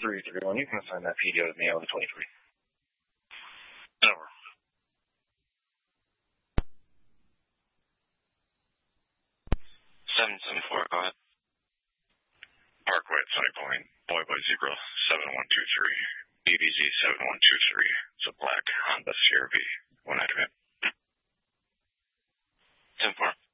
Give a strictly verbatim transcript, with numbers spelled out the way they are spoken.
three three one. You can assign that P D O to me on the twenty-three. Over. seven seven four, go ahead. Parkway at Sunny Point, Boy Boy Zebra seven one two three, B B Z seven one two three. It's a black Honda C R V. One item in. ten four.